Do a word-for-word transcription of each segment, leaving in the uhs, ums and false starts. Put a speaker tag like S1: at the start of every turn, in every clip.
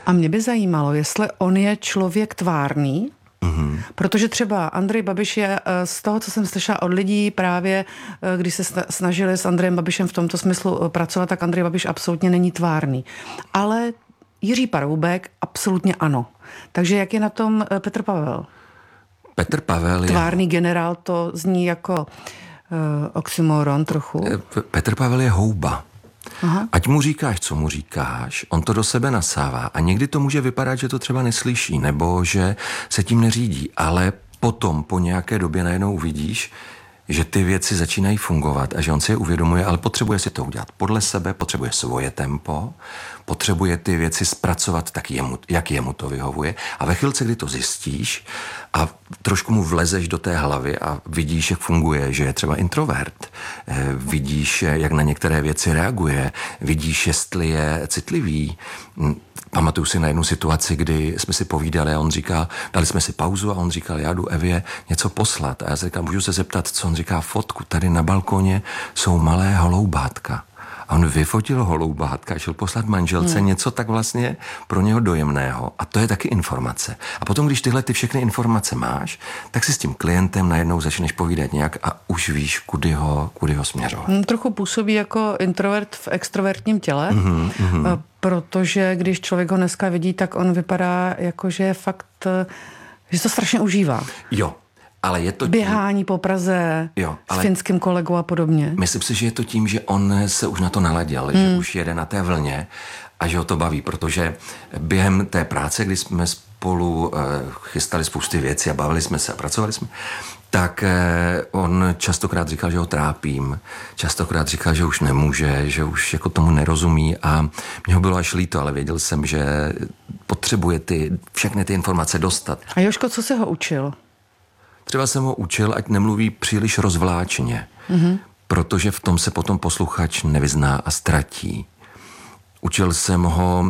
S1: A mě by zajímalo, jestli on je člověk tvárný, mm-hmm. protože třeba Andrej Babiš je z toho, co jsem slyšela od lidí právě, když se snažili s Andrejem Babišem v tomto smyslu pracovat, tak Andrej Babiš absolutně není tvárný. Ale Jiří Paroubek absolutně ano. Takže jak je na tom Petr Pavel?
S2: Petr Pavel je...
S1: Tvárný generál, to zní jako uh, oxymoron trochu.
S2: Petr Pavel je houba.
S1: Aha.
S2: Ať mu říkáš, co mu říkáš, on to do sebe nasává a někdy to může vypadat, že to třeba neslyší nebo že se tím neřídí, ale potom po nějaké době najednou uvidíš, že ty věci začínají fungovat a že on si je uvědomuje, ale potřebuje si to udělat podle sebe, potřebuje svoje tempo, potřebuje ty věci zpracovat tak, jemu, jak jemu to vyhovuje a ve chvilce, kdy to zjistíš a trošku mu vlezeš do té hlavy a vidíš, jak funguje, že je třeba introvert, vidíš, jak na některé věci reaguje, vidíš, jestli je citlivý. Pamatuju si na jednu situaci, kdy jsme si povídali a on říkal, dali jsme si pauzu a on říkal, já jdu Evě něco poslat. A já se říkal, můžu se zeptat, co on říká, fotku. Tady na balkoně jsou malé holoubátka. A on vyfotil holoubátka a šel poslat manželce hmm. něco tak vlastně pro něho dojemného. A to je taky informace. A potom, když tyhle ty všechny informace máš, tak si s tím klientem najednou začneš povídat nějak a už víš, kudy ho, kudy ho směřovat.
S1: Hmm, trochu působí jako introvert v extrovertním těle, mm-hmm, mm-hmm. protože když člověk ho dneska vidí, tak on vypadá jako, že je fakt, že to strašně užívá.
S2: Jo. Ale je to
S1: běhání tím, po Praze jo, s finským kolegou a podobně.
S2: Myslím si, že je to tím, že on se už na to naladil, hmm. že už jede na té vlně a že ho to baví, protože během té práce, kdy jsme spolu uh, chystali spousty věcí a bavili jsme se a pracovali jsme, tak uh, on častokrát říkal, že ho trápím, častokrát říkal, že už nemůže, že už jako tomu nerozumí a mě ho bylo až líto, ale věděl jsem, že potřebuje ty, všechny ty informace dostat.
S1: A Jožko, co se ho učil?
S2: Třeba jsem ho učil, ať nemluví příliš rozvláčně, mm-hmm. protože v tom se potom posluchač nevyzná a ztratí. Učil jsem ho,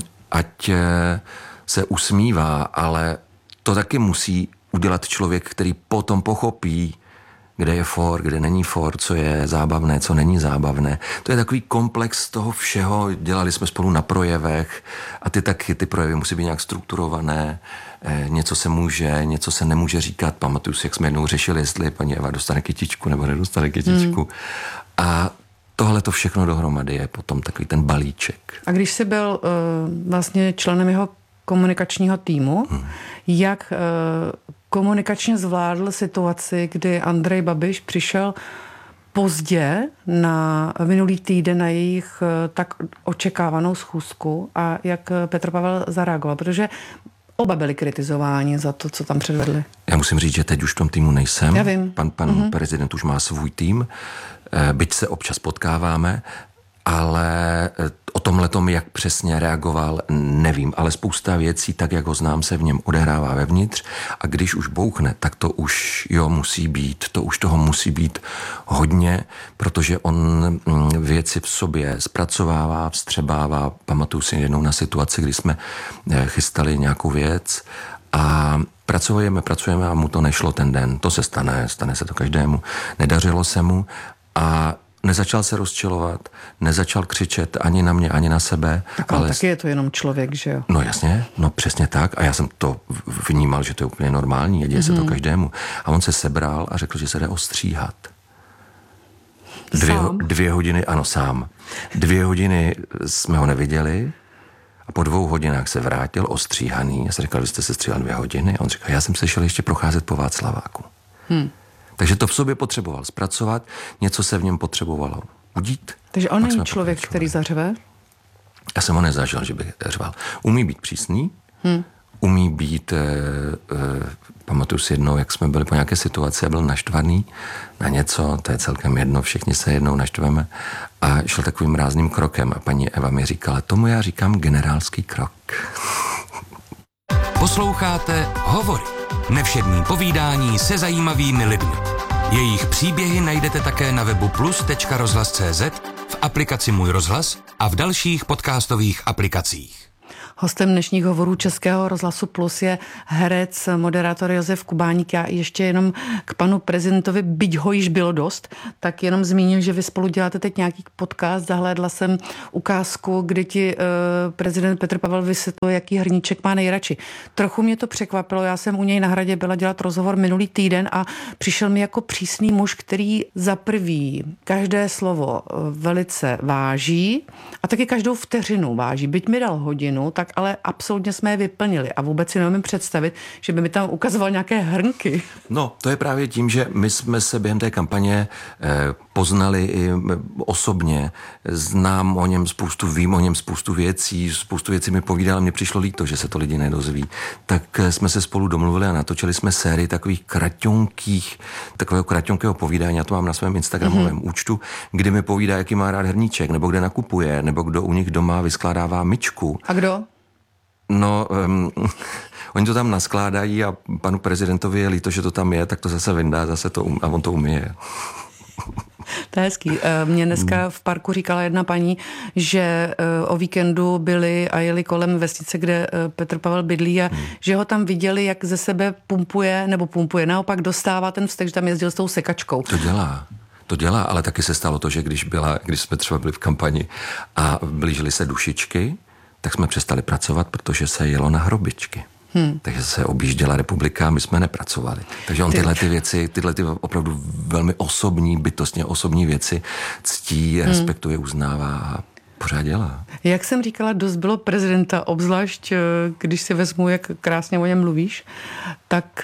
S2: ať se usmívá, ale to taky musí udělat člověk, který potom pochopí, kde je for, kde není for, co je zábavné, co není zábavné. To je takový komplex toho všeho. Dělali jsme spolu na projevech a ty taky, ty projevy musí být nějak strukturované. Něco se může, něco se nemůže říkat. Pamatuju si, jak jsme jednou řešili, jestli paní Eva dostane kytičku nebo nedostane kytičku. Hmm. A tohle to všechno dohromady je potom takový ten balíček.
S1: A když jsi byl uh, vlastně členem jeho komunikačního týmu, hmm. jak uh, komunikačně zvládl situaci, kdy Andrej Babiš přišel pozdě na minulý týden na jejich uh, tak očekávanou schůzku a jak Petr Pavel zareagoval, protože oba byli kritizováni za to, co tam předvedli.
S2: Já musím říct, že teď už v tom týmu nejsem.
S1: Já vím.
S2: Pan, pan mm-hmm. prezident už má svůj tým, byť se občas potkáváme, ale o tomhletom, jak přesně reagoval, nevím. Ale spousta věcí, tak jak ho znám, se v něm odehrává vevnitř a když už bouchne, tak to už jo musí být. To už toho musí být hodně, protože on věci v sobě zpracovává, vstřebává. Pamatuju si jednou na situaci, kdy jsme chystali nějakou věc a pracujeme, pracujeme a mu to nešlo ten den. To se stane, stane se to každému. Nedařilo se mu a nezačal se rozčilovat, nezačal křičet ani na mě, ani na sebe.
S1: Tak ale taky je to jenom člověk, že jo?
S2: No jasně, no přesně tak. A já jsem to vnímal, že to je úplně normální, děje mm-hmm. se to každému. A on se sebral a řekl, že se jde ostříhat. Dvě, dvě hodiny, ano, sám. Dvě hodiny jsme ho neviděli a po dvou hodinách se vrátil ostříhaný. Já jsem říkal, vy jste se stříhal dvě hodiny. A on říkal, já jsem se šel ještě procházet po Václaváku. Hmm. Takže to v sobě potřeboval zpracovat, něco se v něm potřebovalo udít.
S1: Takže on není člověk, který zařve?
S2: Já jsem ho nezažil, že bych řval. Umí být přísný, hmm. umí být, e, e, pamatuju si jednou, jak jsme byli po nějaké situaci a byl naštvaný na něco, to je celkem jedno, všichni se jednou naštveme a šel takovým rázným krokem a paní Eva mi říkala, tomu já říkám generálský krok.
S3: Posloucháte Hovory. Nevšední povídání se zajímavými lidmi. Jejich příběhy najdete také na webu plus tečka rozhlas tečka cé zet, v aplikaci Můj rozhlas a v dalších podcastových aplikacích.
S1: Hostem dnešních hovorů Českého rozhlasu Plus je herec, moderátor Josef Kubáník. Já ještě jenom k panu prezidentovi, byť ho již bylo dost, tak jenom zmíním, že vy spolu děláte teď nějaký podcast. Zahlédla jsem ukázku, kdy ti uh, prezident Petr Pavel vysvětlil, jaký hrníček má nejradši. Trochu mě to překvapilo, já jsem u něj na Hradě byla dělat rozhovor minulý týden a přišel mi jako přísný muž, který za prvý každé slovo velice váží a taky každou vteřinu váží. Byť mi dal hodinu, tak ale absolutně jsme je vyplnili a vůbec si neumím představit, že by mi tam ukazoval nějaké hrnky.
S2: No, to je právě tím, že my jsme se během té kampaně eh, poznali i osobně, znám o něm spoustu, vím o něm spoustu věcí, spoustu věcí mi povídal, mně přišlo líto, že se to lidi nedozví. Tak jsme se spolu domluvili a natočili jsme sérii takových kratonkých, takového kratonkého povídání, já to mám na svém instagramovém mm-hmm. účtu, kdy mi povídá, jaký má rád hrníček, nebo kde nakupuje, nebo kdo u nich doma vyskládává myčku.
S1: A kdo?
S2: No, um, oni to tam naskládají a panu prezidentovi je líto, že to tam je, tak to zase vyndá, zase to um, a on to umije.
S1: To je hezký. Mě dneska v parku říkala jedna paní, že o víkendu byli a jeli kolem vesnice, kde Petr Pavel bydlí a hmm. že ho tam viděli, jak ze sebe pumpuje, nebo pumpuje, naopak dostává ten vztek, že tam jezdil s tou sekačkou.
S2: To dělá. To dělá, ale taky se stalo to, že když, byla, když jsme třeba byli v kampani a blížily se dušičky, tak jsme přestali pracovat, protože se jelo na hrobičky. Hmm. Takže se objížděla republika a my jsme nepracovali. Takže on tyhle ty věci, tyhle ty opravdu velmi osobní, bytostně osobní věci ctí, hmm. respektuje, uznává a pořád dělá.
S1: Jak jsem říkala, dost bylo prezidenta, obzvlášť když si vezmu, jak krásně o něm mluvíš, tak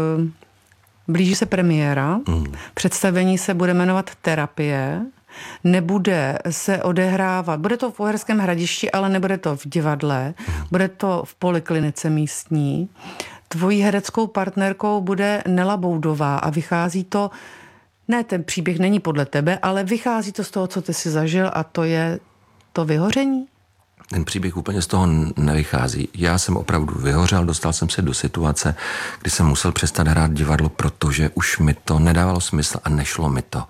S1: blíží se premiéra, hmm. představení se bude jmenovat Terapie, nebude se odehrávat, bude to v Uherském Hradišti, ale nebude to v divadle, bude to v poliklinice místní. Tvojí hereckou partnerkou bude Nela Boudová a vychází to, ne, ten příběh není podle tebe, ale vychází to z toho, co ty jsi zažil a to je to vyhoření?
S2: Ten příběh úplně z toho nevychází. Já jsem opravdu vyhořel, dostal jsem se do situace, kdy jsem musel přestat hrát divadlo, protože už mi to nedávalo smysl a nešlo mi to.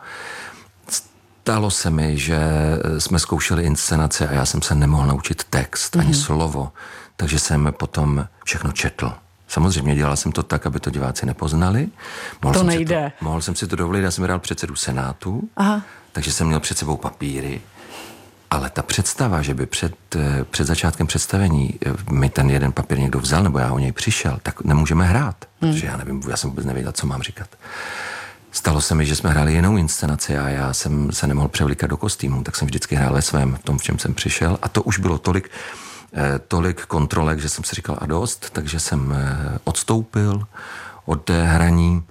S2: Stalo se mi, že jsme zkoušeli inscenace a já jsem se nemohl naučit text, ani mm-hmm. slovo, takže jsem potom všechno četl. Samozřejmě dělal jsem to tak, aby to diváci nepoznali. Mohl
S1: to
S2: jsem
S1: nejde.
S2: To, mohl jsem si to dovolit, já jsem hrál předsedu Senátu, Aha. takže jsem měl před sebou papíry, ale ta představa, že by před, před začátkem představení mi ten jeden papír někdo vzal, nebo já o něj přišel, tak nemůžeme hrát, mm. protože já nevím, já jsem vůbec nevěděl, co mám říkat. Stalo se mi, že jsme hráli jinou inscenaci a já jsem se nemohl převlíkat do kostýmu, tak jsem vždycky hrál ve svém, v tom, v čem jsem přišel. A to už bylo tolik, eh, tolik kontrolek, že jsem si říkal a dost, takže jsem eh, odstoupil od hraní.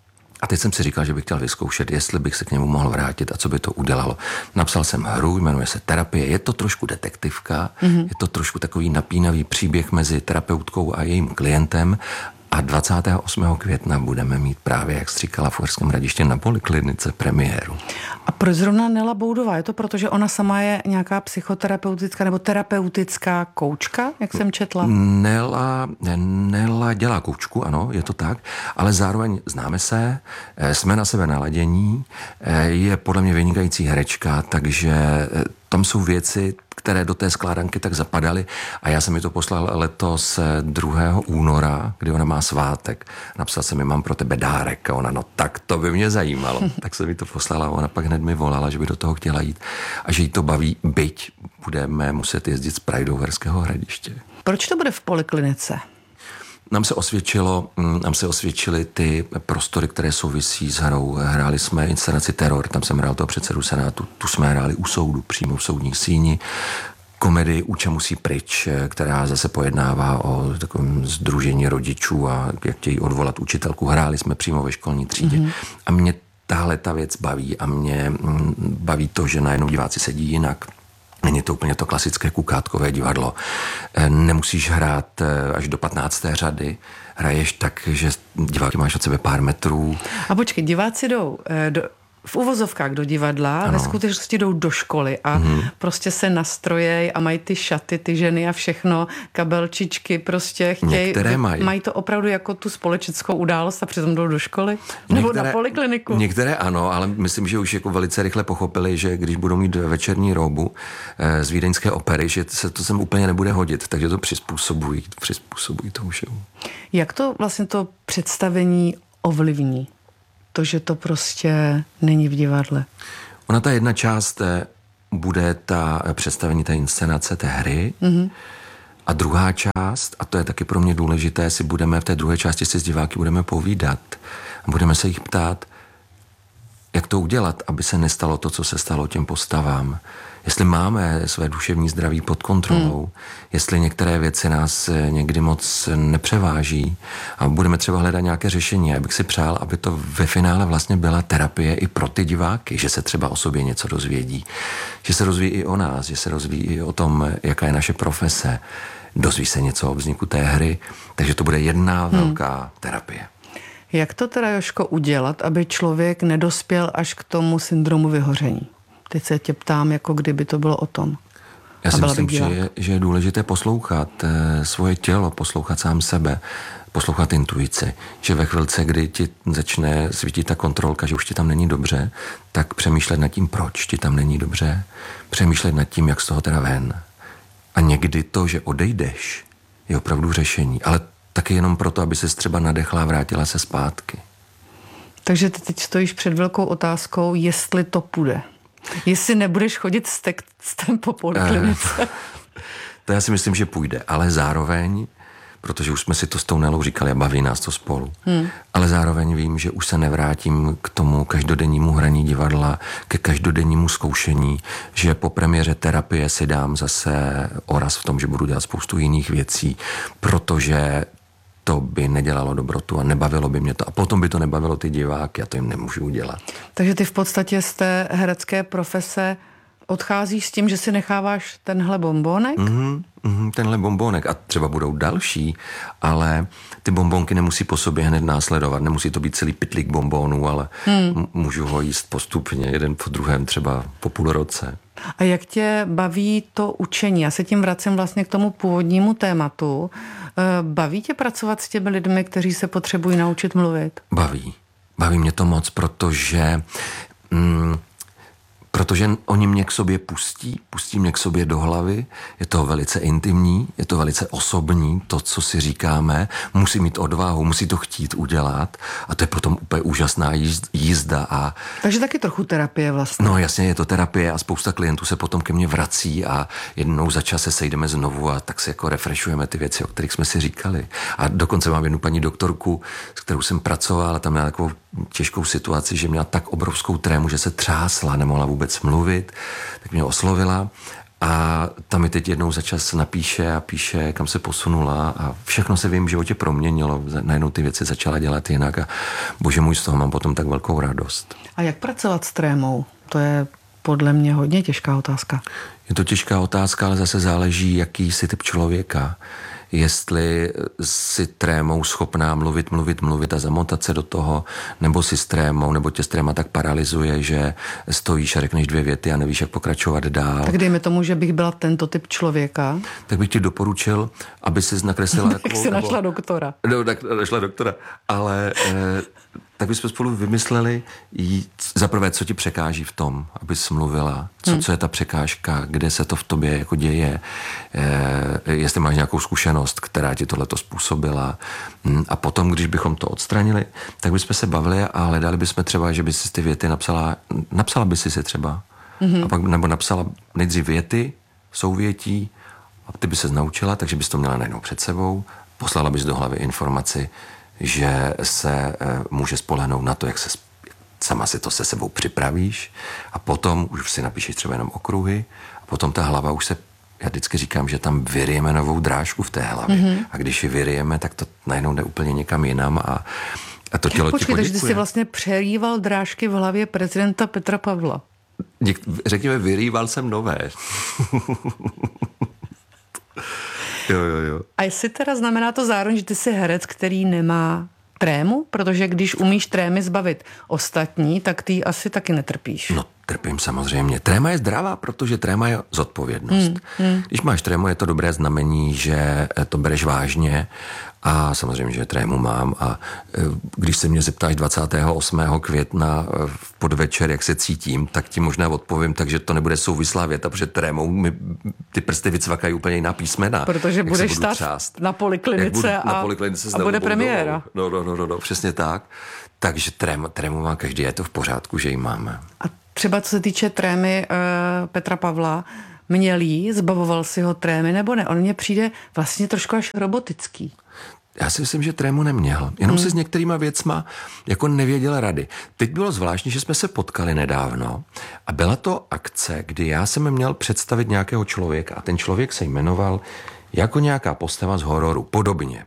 S2: A teď jsem si říkal, že bych chtěl vyzkoušet, jestli bych se k němu mohl vrátit a co by to udělalo. Napsal jsem hru, jmenuje se Terapie. Je to trošku detektivka, mm-hmm. je to trošku takový napínavý příběh mezi terapeutkou a jejím klientem. A dvacátého osmého května budeme mít právě, jak jsi říkala, v Uherském Hradišti na poliklinice premiéru.
S1: A proč zrovna Nela Boudová? Je to proto, že ona sama je nějaká psychoterapeutická nebo terapeutická koučka, jak jsem četla?
S2: Nela, Nela dělá koučku, ano, je to tak, ale zároveň známe se, jsme na sebe naladění, je podle mě vynikající herečka, takže tam jsou věci, které do té skládanky tak zapadaly a já jsem mi to poslal letos druhého února, kdy ona má svátek. Napsal jsem mi, mám pro tebe dárek a ona, no tak to by mě zajímalo. Tak jsem mi to poslala a ona pak hned mi volala, že by do toho chtěla jít a že jí to baví, byť budeme muset jezdit z Prahy do Uherského Hradiště.
S1: Proč to bude v poliklinice?
S2: Nám se osvědčilo, nám se osvědčily ty prostory, které souvisí s hrou. Hráli jsme inscenaci Teror, tam jsem hrál toho předsedu Senátu, tu jsme hráli u soudu, přímo v soudní síni. Komedii Uča musí pryč, která zase pojednává o takovém sdružení rodičů a jak chtějí odvolat učitelku. Hráli jsme přímo ve školní třídě. Mm-hmm. A mě tahle ta věc baví a mě baví to, že najednou diváci sedí jinak. Není to úplně to klasické kukátkové divadlo. Nemusíš hrát až do patnácté řady. Hraješ tak, že diváky máš od sebe pár metrů.
S1: A počkej, diváci jdou do, v uvozovkách do divadla,
S2: ano.
S1: ve skutečnosti jdou do školy a mm. prostě se nastrojejí a mají ty šaty, ty ženy a všechno, kabelčičky, prostě chtějí.
S2: Některé mají.
S1: Mají to opravdu jako tu společenskou událost a přitom jdou do školy? Nebo
S2: některé,
S1: na polikliniku?
S2: Některé ano, ale myslím, že už jako velice rychle pochopili, že když budou mít večerní róbu z vídeňské opery, že se to sem úplně nebude hodit, takže to přizpůsobují, přizpůsobují tomu show.
S1: Jak to vlastně to představení ovlivní? To, že to prostě není v divadle.
S2: Ona ta jedna část bude ta představení té inscenace té hry mm-hmm. a druhá část, a to je taky pro mě důležité, si budeme v té druhé části si s diváky budeme povídat a budeme se jich ptát, jak to udělat, aby se nestalo to, co se stalo těm postavám. Jestli máme své duševní zdraví pod kontrolou, hmm. jestli některé věci nás někdy moc nepřeváží a budeme třeba hledat nějaké řešení. Já bych si přál, aby to ve finále vlastně byla terapie i pro ty diváky, že se třeba o sobě něco dozvědí, že se rozvíjí i o nás, že se rozvíjí i o tom, jaká je naše profese, dozví se něco o vzniku té hry, takže to bude jedna hmm. velká terapie.
S1: Jak to teda, Jožko, udělat, aby člověk nedospěl až k tomu syndromu vyhoření? Teď se tě ptám, jako kdyby to bylo o tom.
S2: Já si myslím, že je, že je důležité poslouchat e, svoje tělo, poslouchat sám sebe, poslouchat intuici. Že ve chvilce, kdy ti začne svítit ta kontrolka, že už ti tam není dobře, tak přemýšlet nad tím, proč ti tam není dobře, přemýšlet nad tím, jak z toho teda ven. A někdy to, že odejdeš, je opravdu řešení, ale taky jenom proto, aby ses třeba nadechla a vrátila se zpátky.
S1: Takže ty teď stojíš před velkou otázkou, jestli to půjde. Jestli nebudeš chodit s textem po poliklinice.
S2: To já si myslím, že půjde, ale zároveň, protože už jsme si to s tou Nelou říkali a baví nás to spolu, hmm. ale zároveň vím, že už se nevrátím k tomu každodennímu hraní divadla, ke každodennímu zkoušení, že po premiéře terapie si dám zase oraz v tom, že budu dělat spoustu jiných věcí, protože to by nedělalo dobrotu a nebavilo by mě to. A potom by to nebavilo ty diváky a to jim nemůžu udělat.
S1: Takže ty v podstatě z té herecké profese odcházíš s tím, že si necháváš tenhle bombónek?
S2: Mm-hmm, mm-hmm, tenhle bombónek a třeba budou další, ale ty bombónky nemusí po sobě hned následovat. Nemusí to být celý pytlík bombónů, ale hmm. můžu ho jíst postupně, jeden po druhém, třeba po půl roce.
S1: A jak tě baví to učení? Já se tím vracím vlastně k tomu původnímu tématu. Baví tě pracovat s těmi lidmi, kteří se potřebují naučit mluvit?
S2: Baví. Baví mě to moc, protože... Mm, Protože oni mě k sobě pustí, pustí mě k sobě do hlavy, je to velice intimní, je to velice osobní, to, co si říkáme, musí mít odvahu, musí to chtít udělat a to je potom úplně úžasná jízda. A
S1: takže taky trochu terapie vlastně.
S2: No jasně, je to terapie a spousta klientů se potom ke mně vrací a jednou za čas se sejdeme znovu a tak si jako refreshujeme ty věci, o kterých jsme si říkali. A dokonce mám jednu paní doktorku, s kterou jsem pracoval a tam měla takovou těžkou situaci, že měla tak obrovskou trému, že se třásla, nemohla vůbec mluvit, tak mě oslovila a tam mi teď jednou za čas napíše a píše, kam se posunula a všechno se v jejím životě proměnilo. Najednou ty věci začala dělat jinak a bože můj, z toho mám potom tak velkou radost.
S1: A jak pracovat s trémou? To je podle mě hodně těžká otázka.
S2: Je to těžká otázka, ale zase záleží, jaký jsi typ člověka. Jestli si trémou schopná mluvit, mluvit, mluvit a zamotat se do toho, nebo si s trémou, nebo tě s tréma tak paralyzuje, že stojíš a řekneš dvě věty a nevíš, jak pokračovat dál.
S1: Tak dejme tomu, že bych byla tento typ člověka.
S2: Tak bych ti doporučil, aby si nakreslila...
S1: Tak jako, si našla nebo, doktora.
S2: No, tak našla doktora. Ale eh, tak bychom spolu vymysleli za prvé, co ti překáží v tom, abys mluvila, co, hmm. co je ta překážka, kde se to v tobě jako děje, eh, jestli máš nějakou zkušenost, která ti tohleto způsobila. A potom, když bychom to odstranili, tak bychom se bavili a hledali bychom třeba, že by si ty věty napsala, napsala by si si třeba. Hmm. A pak, nebo napsala nejdřív věty, souvětí, a ty by se naučila, takže bys to měla najednou před sebou, poslala bys do hlavy informaci, že se e, může spolehnout na to, jak se sama si to se sebou připravíš a potom už si napíšeš třeba jenom okruhy a potom ta hlava už se, já vždycky říkám, že tam vyryjeme novou drážku v té hlavě mm-hmm. a když ji vyryjeme, tak to najednou jde úplně někam jinam a, a to tělo
S1: Počkej,
S2: ti poděkuje.
S1: Takže ty jsi vlastně přerýval drážky v hlavě prezidenta Petra Pavla.
S2: Něk, řekněme, vyrýval jsem nové. Jo, jo, jo.
S1: A jestli teda znamená to zároveň, že ty jsi herec, který nemá trému? Protože když umíš trémy zbavit ostatní, tak ty asi taky netrpíš.
S2: No, trpím samozřejmě. Tréma je zdravá, protože tréma je zodpovědnost. Hmm, hmm. Když máš trému, je to dobré znamení, že to bereš vážně a samozřejmě, že trému mám a když se mě zeptáš dvacátého osmého května v podvečer, jak se cítím, tak ti možná odpovím, takže to nebude souvislá věta, protože trémou mi ty prsty vycvakají úplně jiná písmena.
S1: Protože budeš stát
S2: třást.
S1: na poliklinice,
S2: budu,
S1: a,
S2: na poliklinice
S1: a bude premiéra.
S2: No, no, no, no, no, přesně tak. Takže trému, trému má každý, je to v pořádku, že ji máme.
S1: A třeba co se týče trémy uh, Petra Pavla, měl jí, zbavoval si ho trémy, nebo ne? On mně přijde vlastně trošku až robotický.
S2: Já si myslím, že trému neměl. Jenom hmm. si s některýma věcma jako nevěděl rady. Teď bylo zvláštní, že jsme se potkali nedávno a byla to akce, kdy já jsem měl představit nějakého člověka a ten člověk se jmenoval jako nějaká postava z hororu, podobně.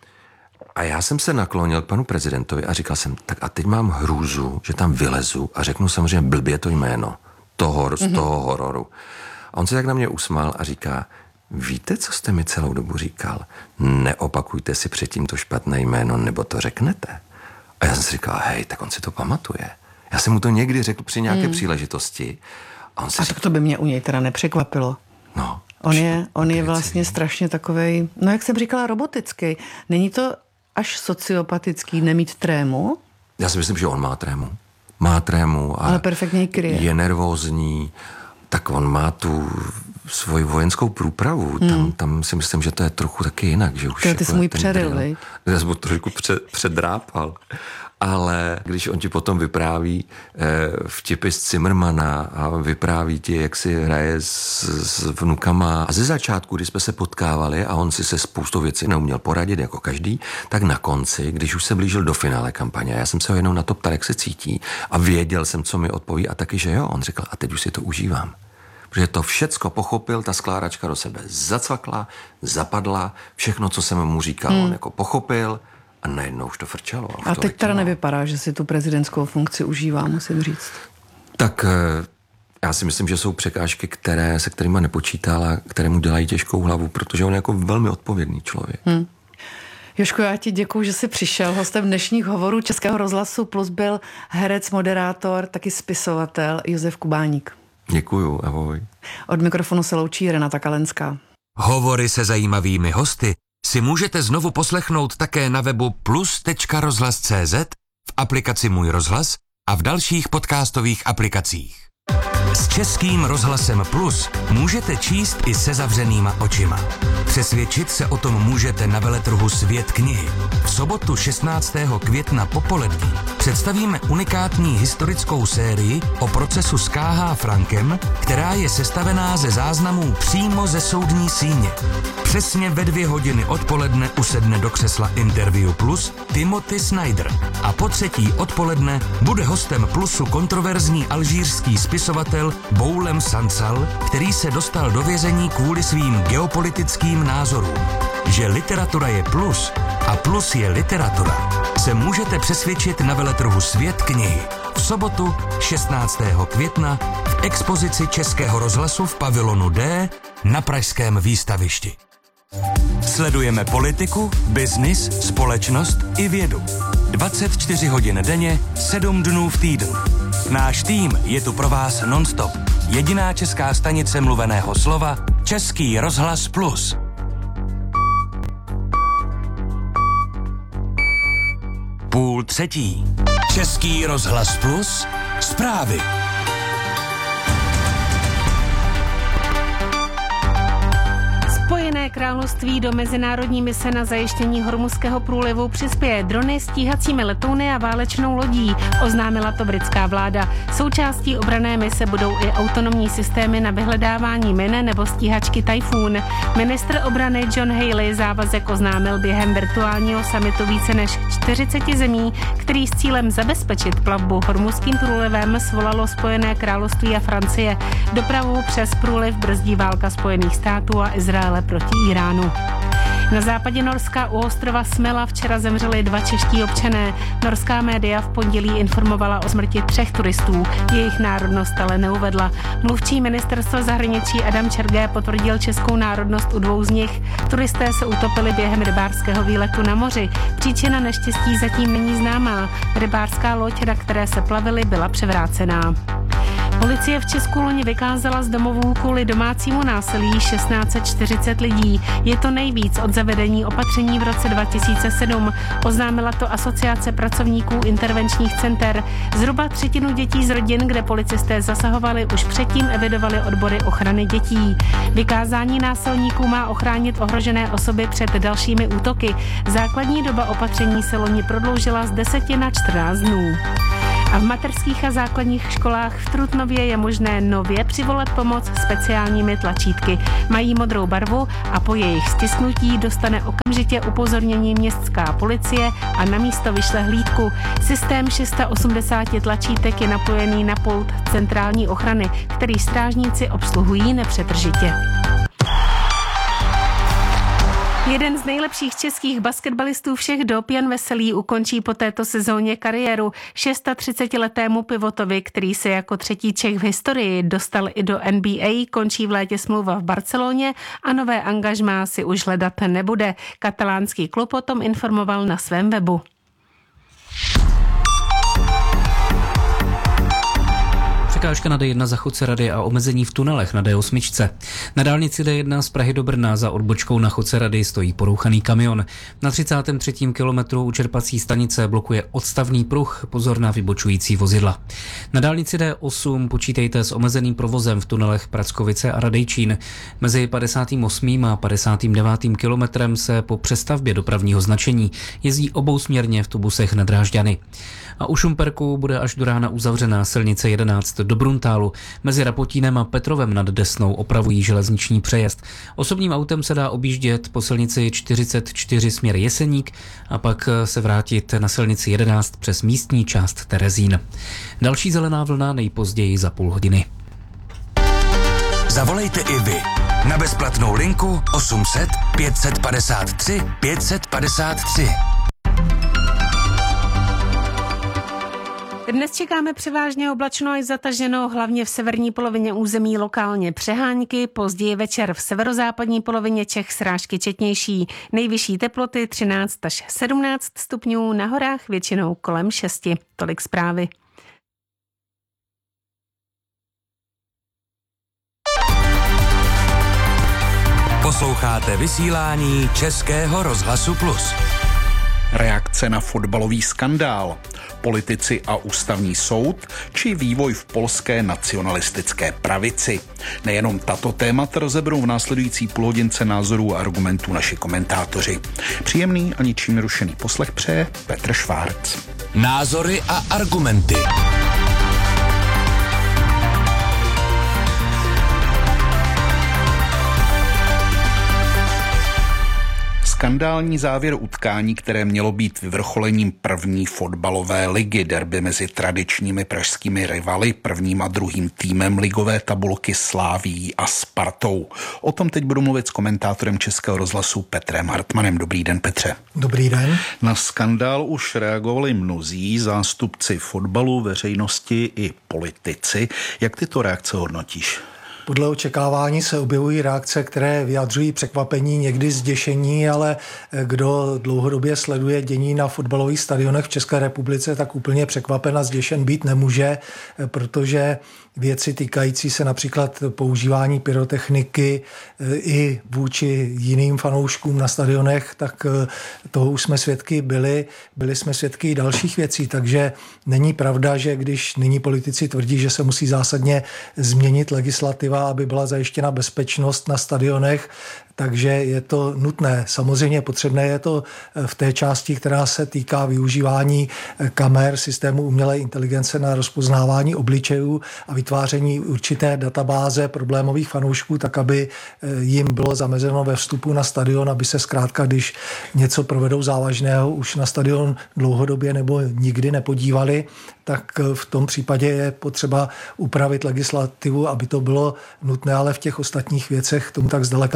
S2: A já jsem se naklonil k panu prezidentovi a říkal jsem, tak a teď mám hrůzu, že tam vylezu a řeknu samozřejmě blbě to jméno toho, mm-hmm. z toho hororu. A on se tak na mě usmál a říká, víte, co jste mi celou dobu říkal? Neopakujte si předtím to špatné jméno, nebo to řeknete. A já jsem si říkal, hej, tak on si to pamatuje. Já jsem mu to někdy řekl při nějaké mm. příležitosti. A, on si
S1: a
S2: říkal,
S1: tak to by mě u něj teda nepřekvapilo.
S2: No,
S1: on je, on je vlastně strašně takovej, no jak jsem říkala, robotický. Není to až sociopatický nemít trému?
S2: Já si myslím, že on má trému. Má trému a
S1: ale perfektně kryje.
S2: Je nervózní, tak on má tu svoji vojenskou průpravu. Hmm. Tam, tam si myslím, že to je trochu taky jinak. Že už
S1: ty jako jsi můj přeryl, viď?
S2: Já jsem mu trošku před, předrápal. Ale když on ti potom vypráví eh, vtipy z Zimmermana a vypráví ti, jak si hraje s, s vnukama. A ze začátku, když jsme se potkávali a on si se spoustou věcí neuměl poradit jako každý, tak na konci, když už se blížil do finále kampaně, já jsem se ho jenom na to ptal, jak se cítí a věděl jsem, co mi odpoví a taky, že jo. On řekl, a teď už si to užívám. Protože to všecko pochopil, ta skládačka do sebe zacvakla, zapadla, všechno, co jsem mu říkal, hmm. on jako pochopil a najednou už to frčalo. A,
S1: a
S2: to
S1: teď teda nevypadá, že si tu prezidentskou funkci užívá, musím říct.
S2: Tak já si myslím, že jsou překážky, které, se kterými nepočítal a které mu dělají těžkou hlavu, protože on je jako velmi odpovědný člověk. Hmm.
S1: Jožko, já ti děkuju, že jsi přišel. Hostem dnešních hovorů Českého rozhlasu Plus byl herec, moderátor, taky spisovatel Josef Kubáník.
S2: Děkuju, ahoj.
S1: Od mikrofonu se loučí Renata Kalenská.
S3: Hovory se zajímavými hosty si můžete znovu poslechnout také na webu plus tečka rozhlas tečka cé zet, v aplikaci Můj rozhlas a v dalších podcastových aplikacích. S Českým rozhlasem Plus můžete číst i se zavřenýma očima. Přesvědčit se o tom můžete na veletrhu Svět knihy. V sobotu šestnáctého května popolední představíme unikátní historickou sérii o procesu s K H Frankem, která je sestavená ze záznamů přímo ze soudní síně. Přesně ve dvě hodiny odpoledne usedne do křesla Interview Plus Timothy Snyder a po třetí odpoledne bude hostem Plusu kontroverzní alžírský spisovatel Boulem Sansal, který se dostal do vězení kvůli svým geopolitickým názorům. Že literatura je plus a plus je literatura, se můžete přesvědčit na veletrhu Svět knihy. V sobotu šestnáctého května v expozici Českého rozhlasu v pavilonu D na pražském výstavišti. Sledujeme politiku, biznis, společnost i vědu. dvacet čtyři hodin denně, sedm dnů v týdnu. Náš tým je tu pro vás non-stop. Jediná česká stanice mluveného slova Český rozhlas Plus. Půl třetí. Český rozhlas Plus. Zprávy.
S4: Spojené království do mezinárodní mise na zajištění Hormuzského průlivu přispěje drony, stíhacími letouny a válečnou lodí, oznámila to britská vláda. Součástí obranné mise budou i autonomní systémy na vyhledávání min nebo stíhačky Typhoon. Ministr obrany John Healey závazek oznámil během virtuálního summitu více než čtyřiceti zemí, který s cílem zabezpečit plavbu Hormuzským průlivem svolalo Spojené království a Francie. Dopravu přes průliv brzdí válka Spojených států a Izraele proti Iránu. Na západě Norska u ostrova Smela včera zemřeli dva čeští občané. Norská média v pondělí informovala o smrti třech turistů. Jejich národnost ale neuvedla. Mluvčí ministerstva zahraničí Adam Čergé potvrdil českou národnost u dvou z nich. Turisté se utopili během rybářského výletu na moři. Příčina neštěstí zatím není známá. Rybářská loď, na které se plavili, byla převrácená. Policie v Česku loni vykázala z domovů kvůli domácímu násilí tisíc šest set čtyřicet lidí. Je to nejvíc od zavedení opatření v roce dva tisíce sedm. Oznámila to Asociace pracovníků intervenčních center. Zhruba třetinu dětí z rodin, kde policisté zasahovali, už předtím evidovali odbory ochrany dětí. Vykázání násilníků má ochránit ohrožené osoby před dalšími útoky. Základní doba opatření se loni prodloužila z deseti na čtrnáct dnů. A v mateřských a základních školách v Trutnově je možné nově přivolat pomoc speciálními tlačítky. Mají modrou barvu a po jejich stisknutí dostane okamžitě upozornění městská policie a na místo vyšle hlídku. Systém šest set osmdesát tlačítek je napojený na pult centrální ochrany, který strážníci obsluhují nepřetržitě. Jeden z nejlepších českých basketbalistů všech dob, Jan Veselý, ukončí po této sezóně kariéru. třicetišestiletému pivotovi, který se jako třetí Čech v historii dostal i do N B A, končí v létě smlouva v Barceloně a nové angažmá si už hledat nebude. Katalánský klub o tom informoval na svém webu.
S5: Překážka na D jedna za Chodcerady a omezení v tunelech na D osm. Na dálnici D jedna z Prahy do Brna za odbočkou na Chodcerady stojí porouchaný kamion. Na třicátém třetím kilometru u čerpací stanice blokuje odstavný pruh, pozor na vybočující vozidla. Na dálnici D osm počítejte s omezeným provozem v tunelech Prackovice a Radejčín. Mezi padesátým osmým a padesátým devátým kilometrem se po přestavbě dopravního značení jezdí obousměrně v tubusech na Drážďany. A u Šumperku bude až do rána uzavřená silnice jedenáct do Bruntálu. Mezi Rapotínem a Petrovem nad Desnou opravují železniční přejezd. Osobním autem se dá objíždět po silnici čtyřicet čtyři směr Jeseník a pak se vrátit na silnici jedenáct přes místní část Terezín. Další zelená vlna nejpozději za půl hodiny.
S3: Zavolejte i vy na bezplatnou linku osm set pět set padesát tři pět set padesát tři.
S4: Dnes čekáme převážně oblačno až zataženo, hlavně v severní polovině území lokálně přehánky, později večer v severozápadní polovině Čech srážky četnější. Nejvyšší teploty třináct až sedmnáct stupňů, na horách většinou kolem šesti. Tolik zprávy.
S3: Posloucháte vysílání Českého rozhlasu Plus.
S6: Reakce na fotbalový skandál, politici a ústavní soud či vývoj v polské nacionalistické pravici. Nejenom tato témata rozeberou v následující půlhodince názorů a argumentů naši komentátoři. Příjemný a ničím nerušený poslech přeje Petr Švárc.
S3: Názory a argumenty.
S6: Skandální závěr utkání, které mělo být vyvrcholením první fotbalové ligy, derby mezi tradičními pražskými rivaly, prvním a druhým týmem ligové tabulky Slávií a Spartou. O tom teď budu mluvit s komentátorem Českého rozhlasu Petrem Hartmanem. Dobrý den, Petře.
S7: Dobrý den.
S6: Na skandál už reagovali mnozí zástupci fotbalu, veřejnosti i politici. Jak tyto reakce hodnotíš?
S7: Podle očekávání se objevují reakce, které vyjadřují překvapení, někdy zděšení, ale kdo dlouhodobě sleduje dění na fotbalových stadionech v České republice, tak úplně překvapen a zděšen být nemůže, protože věci týkající se například používání pyrotechniky i vůči jiným fanouškům na stadionech, tak toho už jsme svědky byli, byli jsme svědky i dalších věcí, takže není pravda, že když nyní politici tvrdí, že se musí zásadně změnit legislativa, aby byla zajištěna bezpečnost na stadionech, takže je to nutné. Samozřejmě potřebné je to v té části, která se týká využívání kamer, systému umělé inteligence na rozpoznávání obličejů a vytváření určité databáze problémových fanoušků, tak aby jim bylo zamezeno ve vstupu na stadion, aby se zkrátka, když něco provedou závažného, už na stadion dlouhodobě nebo nikdy nepodívali, tak v tom případě je potřeba upravit legislativu, aby to bylo nutné, ale v těch ostatních věcech tomu tak zdaleka být nemůže.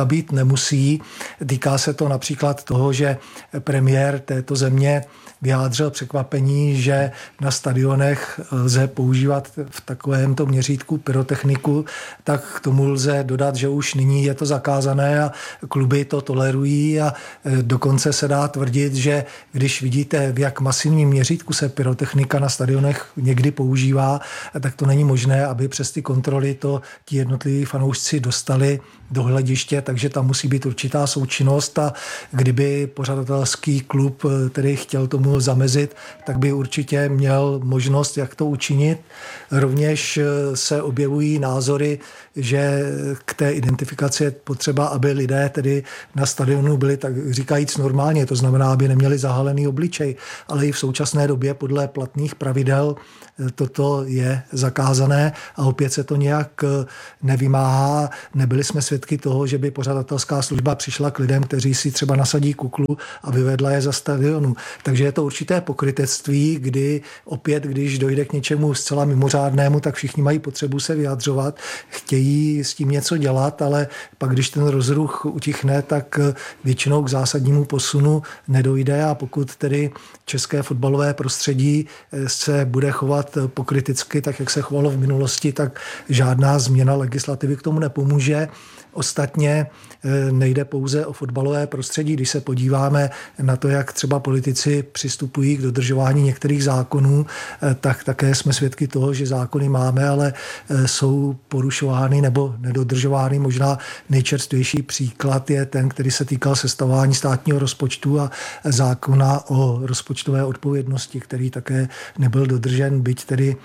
S7: nemusí. Týká se to například toho, že premiér této země vyjádřil překvapení, že na stadionech lze používat v takovémto měřítku pyrotechniku, tak k tomu lze dodat, že už nyní je to zakázané a kluby to tolerují a dokonce se dá tvrdit, že když vidíte, v jak masivním měřítku se pyrotechnika na stadionech někdy používá, tak to není možné, aby přes ty kontroly to ti jednotliví fanoušci dostali do hlediště, takže tam musí být určitá součinnost a kdyby pořadatelský klub tedy chtěl tomu zamezit, tak by určitě měl možnost, jak to učinit. Rovněž se objevují názory, že k té identifikaci je potřeba, aby lidé tedy na stadionu byli tak říkajíc normálně, to znamená, aby neměli zahalený obličej, ale i v současné době podle platných pravidel toto je zakázané a opět se to nějak nevymáhá. Nebyli jsme svědky toho, že by pořadatelská služba přišla k lidem, kteří si třeba nasadí kuklu a vyvedla je za stadionu. Takže je to určité pokrytectví, kdy opět, když dojde k něčemu zcela mimořádnému, tak všichni mají potřebu se vyjadřovat, chtějí s tím něco dělat, ale pak, když ten rozruch utichne, tak většinou k zásadnímu posunu nedojde a pokud tedy české fotbalové prostředí se bude chovat pokrytecky, tak jak se chovalo v minulosti, tak žádná změna legislativy k tomu nepomůže. Ostatně nejde pouze o fotbalové prostředí. Když se podíváme na to, jak třeba politici přistupují k dodržování některých zákonů, tak také jsme svědky toho, že zákony máme, ale jsou porušovány nebo nedodržovány. Možná nejčerstvější příklad je ten, který se týkal sestavování státního rozpočtu a zákona o rozpočtové odpovědnosti, který také nebyl dodržen, byť tedy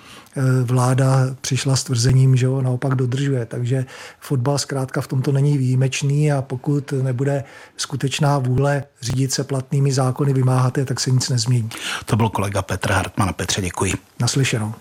S7: vláda přišla s tvrzením, že ho naopak dodržuje. Takže fotbal zkrátka v tomto není výjimečný a pokud nebude skutečná vůle řídit se platnými zákony, vymáhat je, tak se nic nezmění.
S6: To byl kolega Petr Hartman. Petře, děkuji.
S7: Naslyšenou.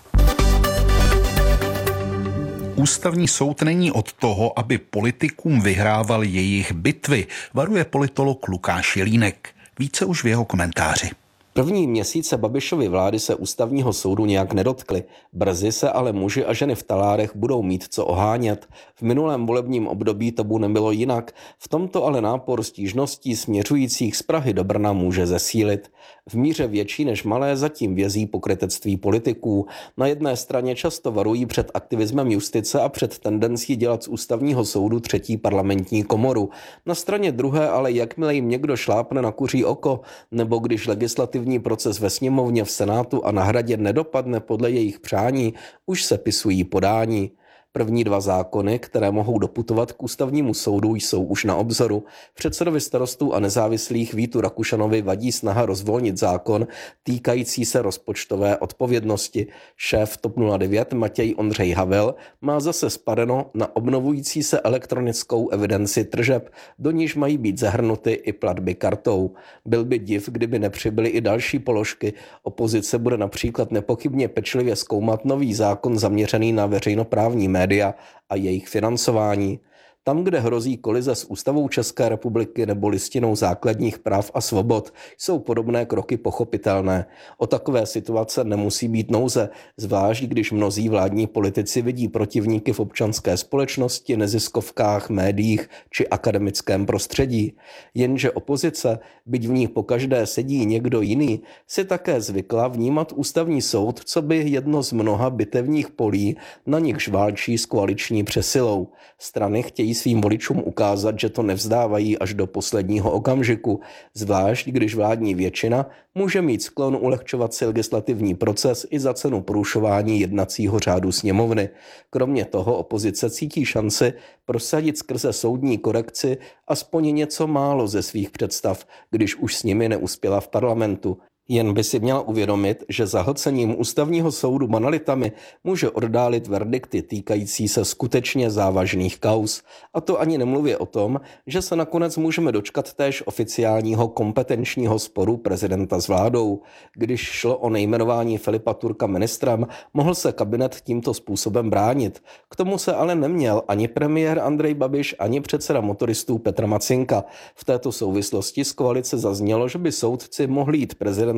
S6: Ústavní soud není od toho, aby politikům vyhrával jejich bitvy, varuje politolog Lukáš Jelínek. Více už v jeho komentáři.
S8: První měsíce Babišovy vlády se ústavního soudu nějak nedotkly. Brzy se ale muži a ženy v talárech budou mít co ohánět. V minulém volebním období tomu nebylo jinak. V tomto ale nápor stížností směřujících z Prahy do Brna může zesílit. V míře větší než malé zatím vězí pokrytectví politiků. Na jedné straně často varují před aktivismem justice a před tendencí dělat z ústavního soudu třetí parlamentní komoru. Na straně druhé ale jakmile jim někdo šlápne na kuří oko, nebo když legislativní proces ve sněmovně, v Senátu a na Hradě nedopadne podle jejich přání, už se pisují podání. První dva zákony, které mohou doputovat k ústavnímu soudu, jsou už na obzoru. Předsedovi Starostů a nezávislých Vítu Rakušanovi vadí snaha rozvolnit zákon týkající se rozpočtové odpovědnosti. Šéf TOP nula devět Matěj Ondřej Havel má zase spadeno na obnovující se elektronickou evidenci tržeb, do níž mají být zahrnuty i platby kartou. Byl by div, kdyby nepřibyly i další položky. Opozice bude například nepochybně pečlivě zkoumat nový zákon zaměřený na veřejnoprávní média a jejich financování. Tam, kde hrozí kolize s Ústavou České republiky nebo Listinou základních práv a svobod, jsou podobné kroky pochopitelné. O takové situace nemusí být nouze, zvlášť když mnozí vládní politici vidí protivníky v občanské společnosti, neziskovkách, médiích či akademickém prostředí. Jenže opozice, byť v ní pokaždé sedí někdo jiný, si také zvykla vnímat ústavní soud co by jedno z mnoha bitevních polí, na nichž válčí s koaliční přesilou. Strany chtějí svým voličům ukázat, že to nevzdávají až do posledního okamžiku, zvlášť když vládní většina může mít sklon ulehčovat si legislativní proces i za cenu porušování jednacího řádu sněmovny. Kromě toho opozice cítí šanci prosadit skrze soudní korekci aspoň něco málo ze svých představ, když už s nimi neuspěla v parlamentu. Jen by si měla uvědomit, že zahlcením ústavního soudu banalitami může oddálit verdikty týkající se skutečně závažných kauz. A to ani nemluvě o tom, že se nakonec můžeme dočkat též oficiálního kompetenčního sporu prezidenta s vládou. Když šlo o nejmenování Filipa Turka ministrem, mohl se kabinet tímto způsobem bránit. K tomu se ale neměl ani premiér Andrej Babiš, ani předseda motoristů Petr Macinka. V této souvislosti z koalice zaznělo, že by soudci mohli jít prezident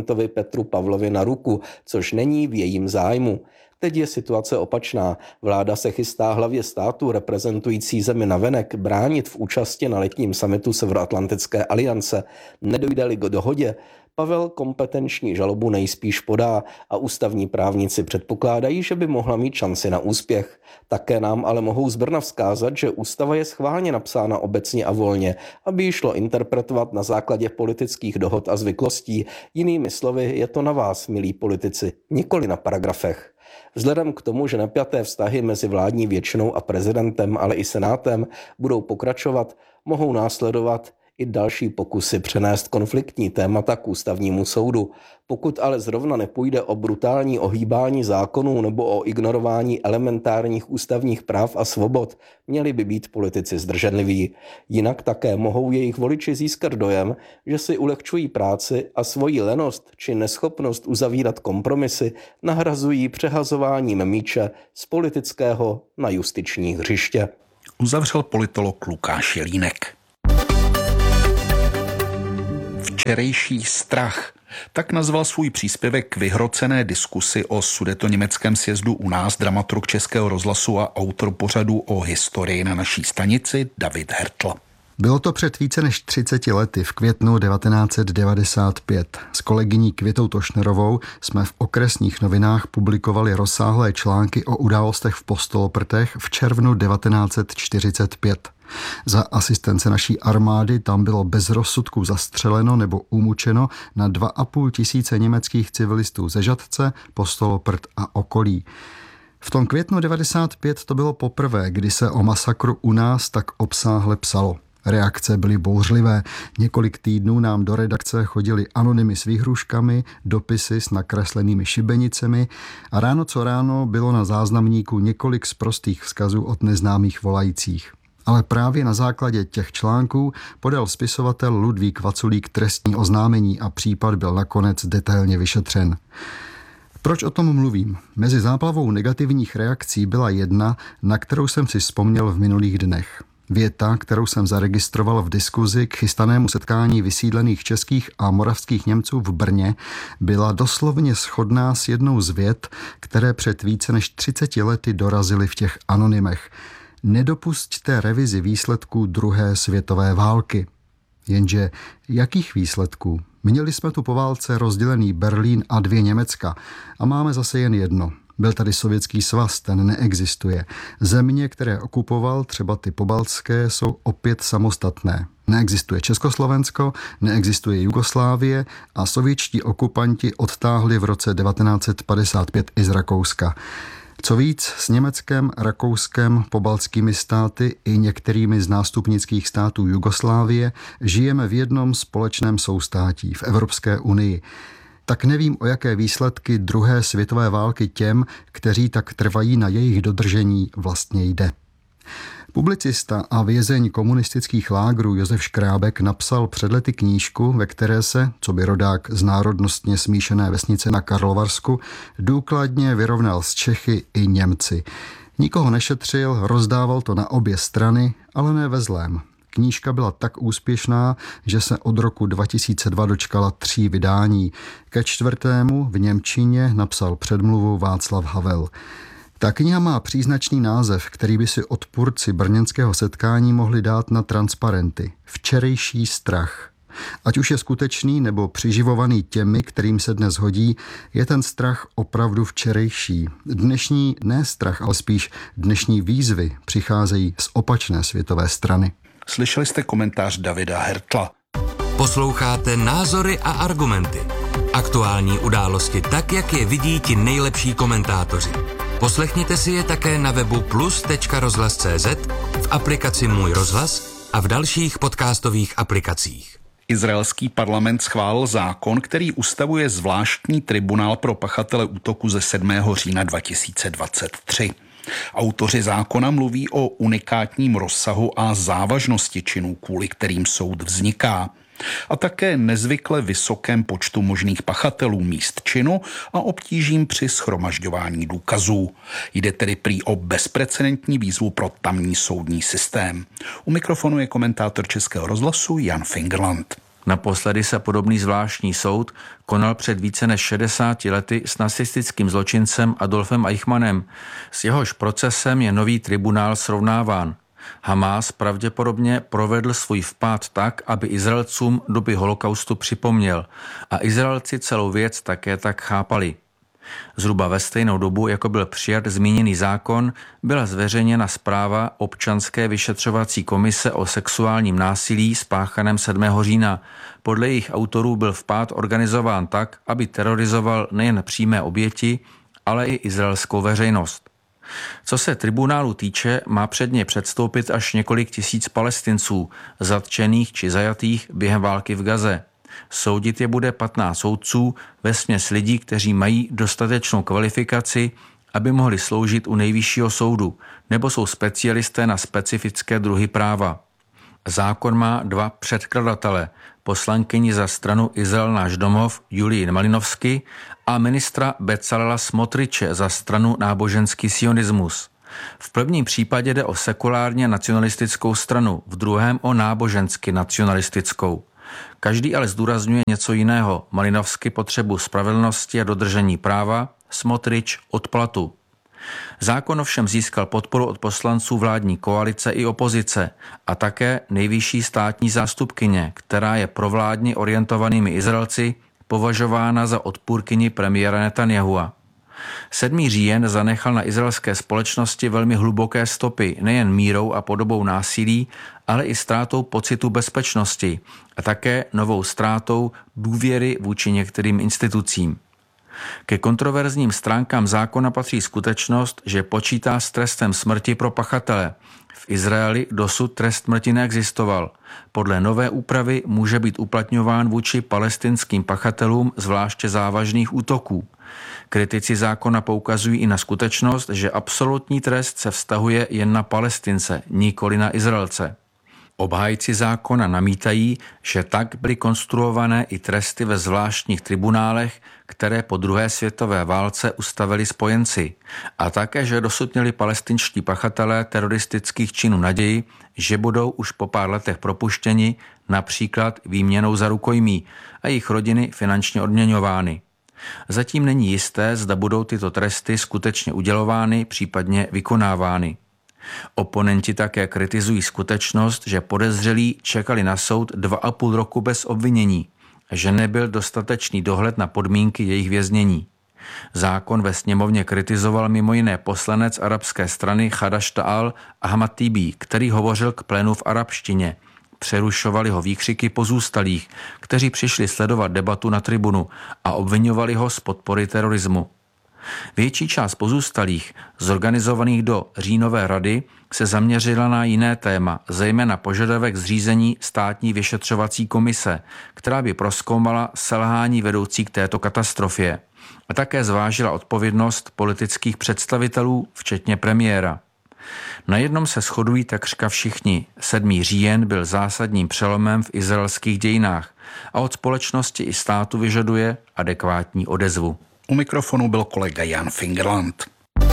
S8: prezidentovi Petru Pavlovi na ruku, což není v jejím zájmu. Teď je situace opačná. Vláda se chystá hlavě státu reprezentující zemi navenek bránit v účasti na letním summitu Severoatlantické aliance. Nedojde-li k dohodě, Pavel kompetenční žalobu nejspíš podá a ústavní právníci předpokládají, že by mohla mít šanci na úspěch. Také nám ale mohou z Brna vzkázat, že ústava je schválně napsána obecně a volně, aby ji šlo interpretovat na základě politických dohod a zvyklostí. Jinými slovy, je to na vás, milí politici, nikoli na paragrafech. Vzhledem k tomu, že napjaté vztahy mezi vládní většinou a prezidentem, ale i senátem budou pokračovat, mohou následovat i další pokusy přenést konfliktní témata k ústavnímu soudu. Pokud ale zrovna nepůjde o brutální ohýbání zákonů nebo o ignorování elementárních ústavních práv a svobod, měli by být politici zdrženliví. Jinak také mohou jejich voliči získat dojem, že si ulehčují práci a svoji lenost či neschopnost uzavírat kompromisy nahrazují přehazováním míče z politického na justiční hřiště.
S6: Uzavřel politolog Lukáš Jelínek. Včerejší strach. Tak nazval svůj příspěvek k vyhrocené diskusi o sudetoněmeckém sjezdu u nás dramaturg Českého rozhlasu a autor pořadu o historii na naší stanici David Hertl.
S9: Bylo to před více než třiceti lety v květnu devatenáct set devadesát pět. S kolegyní Květou Tošnerovou jsme v okresních novinách publikovali rozsáhlé články o událostech v Postoloprtech v červnu devatenáct set čtyřicet pět. Za asistence naší armády tam bylo bez rozsudku zastřeleno nebo umučeno na dva a půl tisíce německých civilistů ze Žatce, Postoloprt a okolí. V tom květnu devadesát pět to bylo poprvé, kdy se o masakru u nás tak obsáhle psalo. Reakce byly bouřlivé. Několik týdnů nám do redakce chodili anonymy s výhruškami, dopisy s nakreslenými šibenicemi a ráno co ráno bylo na záznamníku několik sprostých vzkazů od neznámých volajících. Ale právě na základě těch článků podal spisovatel Ludvík Vaculík trestní oznámení a případ byl nakonec detailně vyšetřen. Proč o tom mluvím? Mezi záplavou negativních reakcí byla jedna, na kterou jsem si vzpomněl v minulých dnech. Věta, kterou jsem zaregistroval v diskuzi k chystanému setkání vysídlených českých a moravských Němců v Brně, byla doslovně shodná s jednou z vět, které před více než třiceti lety dorazily v těch anonymech. Nedopusťte revizi výsledků druhé světové války. Jenže jakých výsledků? Měli jsme tu po válce rozdělený Berlín a dvě Německa a máme zase jen jedno. Byl tady Sovětský svaz, ten neexistuje. Země, které okupoval, třeba ty pobaltské, jsou opět samostatné. Neexistuje Československo, neexistuje Jugoslávie a sovětští okupanti odtáhli v roce devatenáct set padesát pět i z Rakouska. Co víc, s Německem, Rakouskem, pobaltskými státy i některými z nástupnických států Jugoslávie žijeme v jednom společném soustátí v Evropské unii. Tak nevím, o jaké výsledky druhé světové války těm, kteří tak trvají na jejich dodržení, vlastně jde. Publicista a vězeň komunistických lágrů Josef Škrábek napsal před lety knížku, ve které se, co by rodák z národnostně smíšené vesnice na Karlovarsku, důkladně vyrovnal s Čechy i Němci. Nikoho nešetřil, rozdával to na obě strany, ale ne ve zlém. Knížka byla tak úspěšná, že se od roku dva tisíce dva dočkala tří vydání. Ke čtvrtému v němčině napsal předmluvu Václav Havel. Ta kniha má příznačný název, který by si odpůrci brněnského setkání mohli dát na transparenty. Včerejší strach. Ať už je skutečný nebo přiživovaný těmi, kterým se dnes hodí, je ten strach opravdu včerejší. Dnešní ne strach, ale spíš dnešní výzvy přicházejí z opačné světové strany.
S6: Slyšeli jste komentář Davida Hertla.
S3: Posloucháte Názory a argumenty. Aktuální události tak, jak je vidí ti nejlepší komentátoři. Poslechněte si je také na webu plus tečka rozhlas tečka cé zet, v aplikaci Můj rozhlas a v dalších podcastových aplikacích.
S6: Izraelský parlament schválil zákon, který ustavuje zvláštní tribunál pro pachatele útoku ze sedmého října dva tisíce dvacet tři. Autoři zákona mluví o unikátním rozsahu a závažnosti činů, kvůli kterým soud vzniká, a také nezvykle vysokém počtu možných pachatelů míst činu a obtížím při shromažďování důkazů. Jde tedy prý o bezprecedentní výzvu pro tamní soudní systém. U mikrofonu je komentátor Českého rozhlasu Jan Fingerland.
S10: Naposledy se podobný zvláštní soud konal před více než šedesáti lety s nacistickým zločincem Adolfem Eichmannem. S jehož procesem je nový tribunál srovnáván. Hamás pravděpodobně provedl svůj vpád tak, aby Izraelcům doby holokaustu připomněl a Izraelci celou věc také tak chápali. Zhruba ve stejnou dobu, jako byl přijat zmíněný zákon, byla zveřejněna zpráva občanské vyšetřovací komise o sexuálním násilí spáchaném sedmého října. Podle jejich autorů byl vpád organizován tak, aby terorizoval nejen přímé oběti, ale i izraelskou veřejnost. Co se tribunálu týče, má před ně předstoupit až několik tisíc Palestinců, zatčených či zajatých během války v Gaze. Soudit je bude patnáct soudců, vesměs lidí, kteří mají dostatečnou kvalifikaci, aby mohli sloužit u nejvyššího soudu, nebo jsou specialisté na specifické druhy práva. Zákon má dva předkladatele, poslankyni za stranu Izrael náš domov Julii Malinovsky a ministra Becalela Smotriče za stranu náboženský sionismus. V prvním případě jde o sekulárně nacionalistickou stranu, v druhém o nábožensky nacionalistickou. Každý ale zdůrazňuje něco jiného. Malinovsky potřebu spravedlnosti a dodržení práva, Smotrič odplatu. Zákon ovšem získal podporu od poslanců vládní koalice i opozice a také nejvyšší státní zástupkyně, která je provládně orientovanými Izraelci považována za odpůrkyni premiéra Netanyahua. sedmý říjen zanechal na izraelské společnosti velmi hluboké stopy nejen mírou a podobou násilí, ale i ztrátou pocitu bezpečnosti a také novou ztrátou důvěry vůči některým institucím. Ke kontroverzním stránkám zákona patří skutečnost, že počítá s trestem smrti pro pachatele. V Izraeli dosud trest smrti neexistoval. Podle nové úpravy může být uplatňován vůči palestinským pachatelům zvláště závažných útoků. Kritici zákona poukazují i na skutečnost, že absolutní trest se vztahuje jen na Palestince, nikoli na Izraelce. Obhájci zákona namítají, že tak byly konstruované i tresty ve zvláštních tribunálech, které po druhé světové válce ustavili spojenci, a také, že dosud měli palestinští pachatelé teroristických činů naději, že budou už po pár letech propuštěni, například výměnou za rukojmí, a jejich rodiny finančně odměňovány. Zatím není jisté, zda budou tyto tresty skutečně udělovány, případně vykonávány. Oponenti také kritizují skutečnost, že podezřelí čekali na soud dva a půl roku bez obvinění, že nebyl dostatečný dohled na podmínky jejich věznění. Zákon ve sněmovně kritizoval mimo jiné poslanec arabské strany Chadaš Ta'al Ahmad Tibi, který hovořil k plénu v arabštině. Přerušovali ho výkřiky pozůstalých, kteří přišli sledovat debatu na tribunu a obviňovali ho z podpory terorismu. Větší část pozůstalých, zorganizovaných do říjnové rady, se zaměřila na jiné téma, zejména požadavek zřízení státní vyšetřovací komise, která by prozkoumala selhání vedoucí k této katastrofě. A také zvážila odpovědnost politických představitelů, včetně premiéra. Na jednom se shodují takřka všichni. sedmý říjen byl zásadním přelomem v izraelských dějinách a od společnosti i státu vyžaduje adekvátní odezvu.
S6: U mikrofonu byl kolega Jan Fingerland.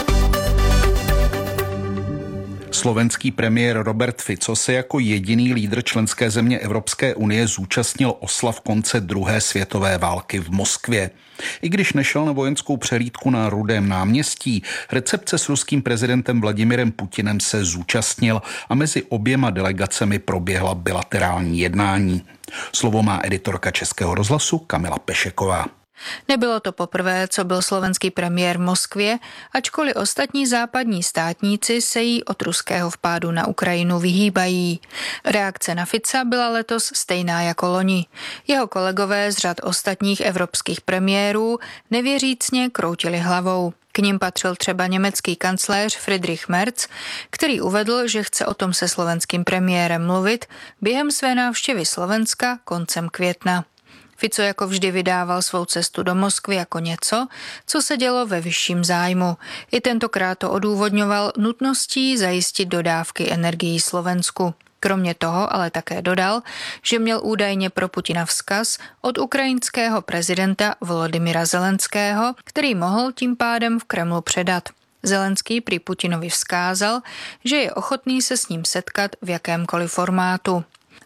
S6: Slovenský premiér Robert Fico se jako jediný lídr členské země Evropské unie zúčastnil oslav konce druhé světové války v Moskvě. I když nešel na vojenskou přehlídku na Rudém náměstí, recepce s ruským prezidentem Vladimirem Putinem se zúčastnil a mezi oběma delegacemi proběhla bilaterální jednání. Slovo má editorka Českého rozhlasu Kamila Pešeková.
S11: Nebylo to poprvé, co byl slovenský premiér v Moskvě, ačkoliv ostatní západní státníci se jí od ruského vpádu na Ukrajinu vyhýbají. Reakce na Fica byla letos stejná jako loni. Jeho kolegové z řad ostatních evropských premiérů nevěřícně kroutili hlavou. K nim patřil třeba německý kancléř Friedrich Merz, který uvedl, že chce o tom se slovenským premiérem mluvit během své návštěvy Slovenska koncem května. Fico jako vždy vydával svou cestu do Moskvy jako něco, co se dělo ve vyšším zájmu. I tentokrát to odůvodňoval nutností zajistit dodávky energií Slovensku. Kromě toho ale také dodal, že měl údajně pro Putina vzkaz od ukrajinského prezidenta Volodymyra Zelenského, který mohl tím pádem v Kremlu předat. Zelenský prý Putinovi vzkázal, že je ochotný se s ním setkat v jakémkoliv formátu.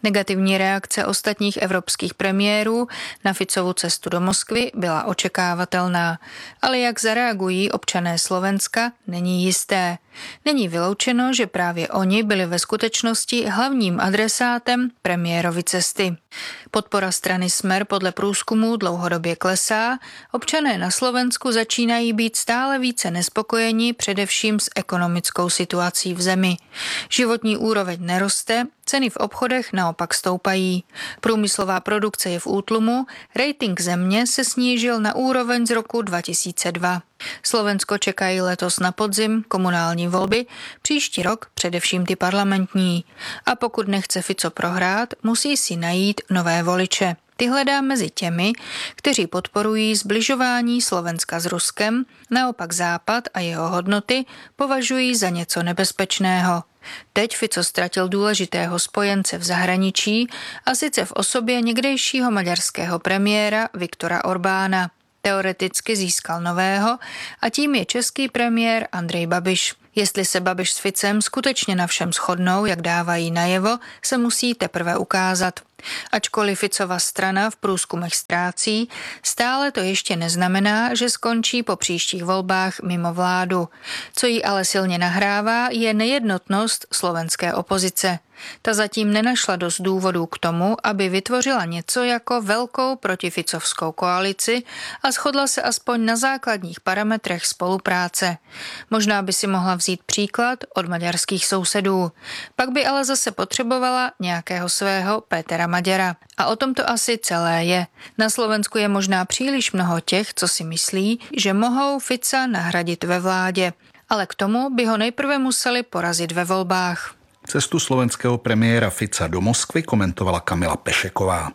S11: Negativní reakce ostatních evropských premiérů na Ficovu cestu do Moskvy byla očekávatelná, ale jak zareagují občané Slovenska, není jisté. Není vyloučeno, že právě oni byli ve skutečnosti hlavním adresátem premiérovy cesty. Podpora strany Smer podle průzkumů dlouhodobě klesá, občané na Slovensku začínají být stále více nespokojeni především s ekonomickou situací v zemi. Životní úroveň neroste, ceny v obchodech naopak stoupají. Průmyslová produkce je v útlumu, rating země se snížil na úroveň z roku dva tisíce dva. Slovensko čekají letos na podzim komunální volby, příští rok především ty parlamentní. A pokud nechce Fico prohrát, musí si najít nové voliče. Ty hledá mezi těmi, kteří podporují zbližování Slovenska s Ruskem, naopak Západ a jeho hodnoty považují za něco nebezpečného. Teď Fico ztratil důležitého spojence v zahraničí, a sice v osobě někdejšího maďarského premiéra Viktora Orbána. Teoreticky získal nového a tím je český premiér Andrej Babiš. Jestli se Babiš s Ficem skutečně na všem shodnou, jak dávají najevo, se musí teprve ukázat. Ačkoliv Ficova strana v průzkumech ztrácí, stále to ještě neznamená, že skončí po příštích volbách mimo vládu. Co jí ale silně nahrává, je nejednotnost slovenské opozice. Ta zatím nenašla dost důvodů k tomu, aby vytvořila něco jako velkou protificovskou koalici a shodla se aspoň na základních parametrech spolupráce. Možná by si mohla vzít příklad od maďarských sousedů. Pak by ale zase potřebovala nějakého svého Pétera Maďara. A o tom to asi celé je. Na Slovensku je možná příliš mnoho těch, co si myslí, že mohou Fica nahradit ve vládě. Ale k tomu by ho nejprve museli porazit ve volbách.
S6: Cestu slovenského premiéra Fica do Moskvy komentovala Kamila Pešeková.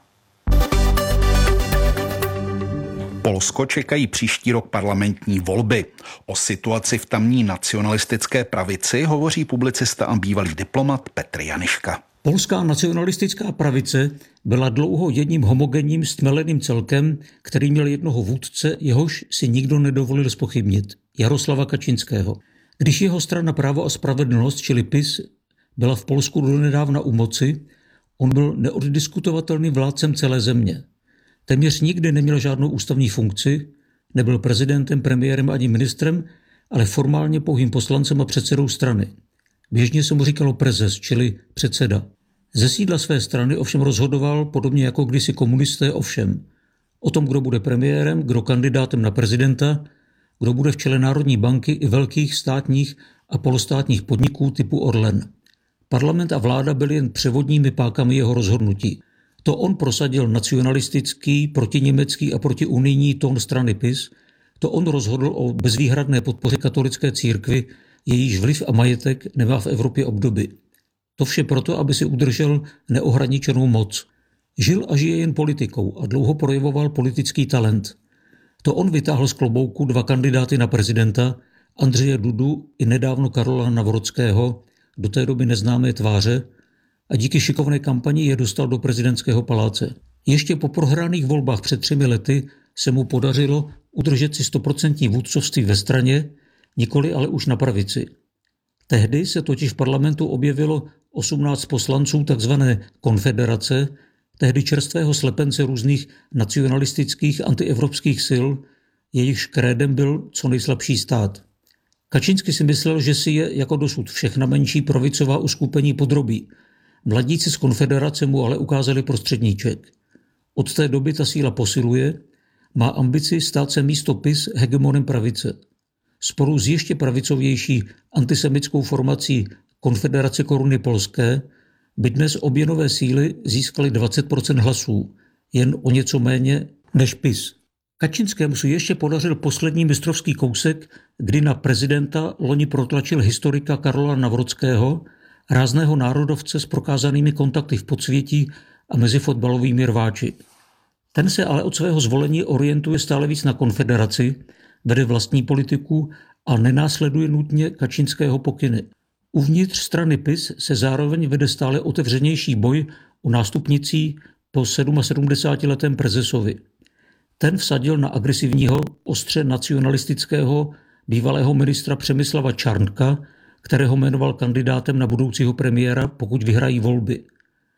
S6: Polsko čekají příští rok parlamentní volby. O situaci v tamní nacionalistické pravici hovoří publicista a bývalý diplomat Petr Janiška.
S12: Polská nacionalistická pravice byla dlouho jedním homogenním stmeleným celkem, který měl jednoho vůdce, jehož si nikdo nedovolil zpochybnit, Jaroslava Kačinského. Když jeho strana Právo a spravedlnost, čili PiS, byla v Polsku donedávna u moci, on byl neoddiskutovatelným vládcem celé země. Téměř nikdy neměl žádnou ústavní funkci, nebyl prezidentem, premiérem ani ministrem, ale formálně pouhým poslancem a předsedou strany. Běžně se mu říkalo prezes, čili předseda. Ze sídla své strany ovšem rozhodoval, podobně jako kdysi komunisté, o všem. O tom, kdo bude premiérem, kdo kandidátem na prezidenta, kdo bude v čele Národní banky i velkých státních a polostátních podniků typu Orlen. Parlament a vláda byly jen převodními pákami jeho rozhodnutí. To on prosadil nacionalistický, protiněmecký a protiunijní tón strany PiS, to on rozhodl o bezvýhradné podpoře katolické církvi, jejíž vliv a majetek nemá v Evropě obdoby. To vše proto, aby si udržel neohraničenou moc. Žil a žije jen politikou a dlouho projevoval politický talent. To on vytáhl z klobouku dva kandidáty na prezidenta, Andřeje Dudu i nedávno Karola Nawrockiho, do té doby neznámé tváře, a díky šikovné kampani je dostal do prezidentského paláce. Ještě po prohraných volbách před třemi lety se mu podařilo udržet si stoprocentní vůdcovství ve straně, nikoli ale už na pravici. Tehdy se totiž v parlamentu objevilo osmnáct poslanců tzv. Konfederace, tehdy čerstvého slepence různých nacionalistických antievropských sil, jejichž krédem byl co nejslabší stát. Kačinský si myslel, že si je jako dosud všechna menší pravicová uskupení podrobí. Mladíci z konfederace mu ale ukázali prostředníček. Od té doby ta síla posiluje, má ambici stát se místo PiS hegemonem pravice. Spolu s ještě pravicovější antisemitskou formací Konfederace koruny polské by dnes obě nové síly získaly dvacet procent hlasů, jen o něco méně než PiS. Kačinskému se ještě podařil poslední mistrovský kousek, kdy na prezidenta loni protlačil historika Karola Nawrockiho, rázného národovce s prokázanými kontakty v podsvětí a mezi fotbalovými rváči. Ten se ale od svého zvolení orientuje stále víc na konfederaci, vede vlastní politiku a nenásleduje nutně Kačinského pokyny. Uvnitř strany PiS se zároveň vede stále otevřenější boj o nástupnicí po sedmdesátiletém prezesovi. Ten vsadil na agresivního, ostře nacionalistického bývalého ministra Přemyslava Čarnka, kterého jmenoval kandidátem na budoucího premiéra, pokud vyhrají volby.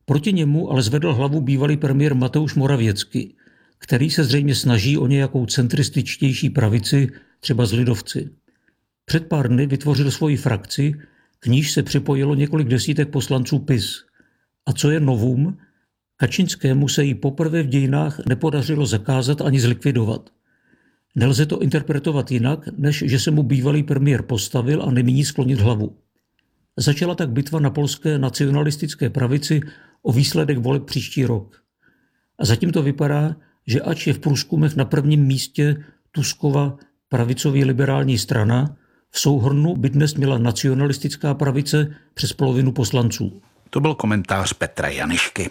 S12: Proti němu ale zvedl hlavu bývalý premiér Mateusz Morawiecki, který se zřejmě snaží o nějakou centrističtější pravici, třeba z lidovci. Před pár dny vytvořil svoji frakci, k níž se připojilo několik desítek poslanců P I S. A co je novum? Kačinskému se jí poprvé v dějinách nepodařilo zakázat ani zlikvidovat. Nelze to interpretovat jinak, než že se mu bývalý premiér postavil a nemíní sklonit hlavu. Začala tak bitva na polské nacionalistické pravici o výsledek voleb příští rok. A zatím to vypadá, že ač je v průzkumech na prvním místě Tuskova pravicově liberální strana, v souhrnu by dnes měla nacionalistická pravice přes polovinu poslanců.
S6: To byl komentář Petra Janišky.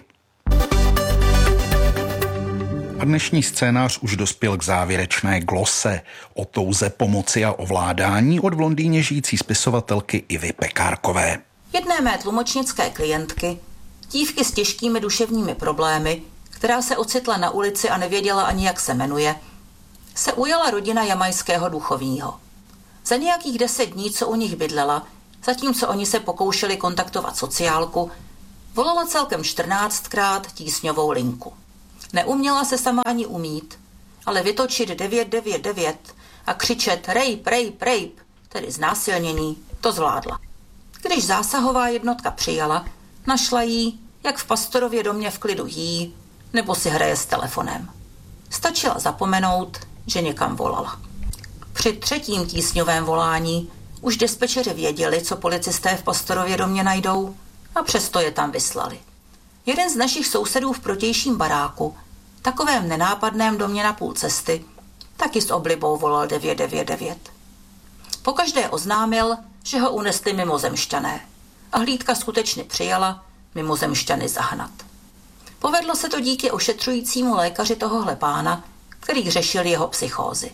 S6: A dnešní scénář už dospěl k závěrečné glose o touze pomoci a ovládání od v Londýně žijící spisovatelky Ivy Pekárkové.
S13: Jedné mé tlumočnické klientky, dívky s těžkými duševními problémy, která se ocitla na ulici a nevěděla ani, jak se jmenuje, se ujala rodina jamajského duchovního. Za nějakých deset dní, co u nich bydlela, zatímco oni se pokoušeli kontaktovat sociálku, volala celkem čtrnáctkrát tísňovou linku. Neuměla se sama ani umít, ale vytočit devět devět devět a křičet rape, rape, rape, tedy znásilnění, to zvládla. Když zásahová jednotka přijala, našla jí, jak v pastorově domě v klidu jí, nebo si hraje s telefonem. Stačila zapomenout, že někam volala. Při třetím tísňovém volání už dispečeři věděli, co policisté v pastorově domě najdou, a přesto je tam vyslali. Jeden z našich sousedů v protějším baráku, takovém nenápadném domě na půl cesty, taky s oblibou volal devět devět devět. Pokaždé oznámil, že ho unesli mimozemšťané a hlídka skutečně přijala mimozemšťany zahnat. Povedlo se to díky ošetřujícímu lékaři tohohle pána, který řešil jeho psychózy.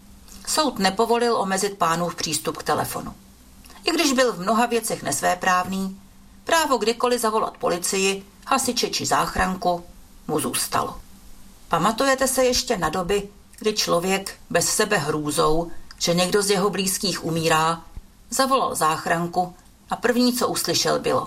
S13: Soud nepovolil omezit pánův přístup k telefonu. I když byl v mnoha věcech nesvéprávný, právo kdykoliv zavolat policii, hasiče či záchranku mu zůstalo. Pamatujete se ještě na doby, kdy člověk bez sebe hrůzou, že někdo z jeho blízkých umírá, zavolal záchranku a první, co uslyšel, bylo: